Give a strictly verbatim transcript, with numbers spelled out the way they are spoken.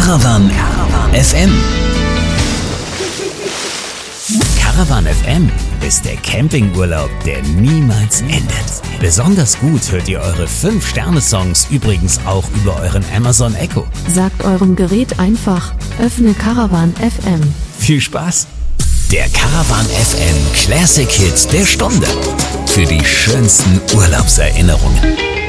Caravan F M. Caravan F M ist der Campingurlaub, der niemals endet. Besonders gut hört ihr eure fünf Sterne Songs übrigens auch über euren Amazon Echo. Sagt eurem Gerät einfach, öffne Caravan F M. Viel Spaß! Der Caravan F M Classic Hit der Stunde. Für die schönsten Urlaubserinnerungen.